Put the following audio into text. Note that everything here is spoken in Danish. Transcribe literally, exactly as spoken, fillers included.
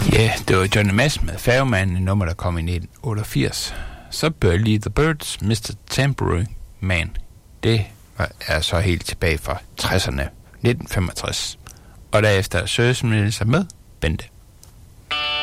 Ja, yeah, det var Johnny Madsen med Færgemanden, en nummer, der kom i nitten otteogfirs. Så Burley the Birds, mister Tambourine Man. Det er så helt tilbage fra tresserne, nitten femogtres. Og derefter søger sig med Bente.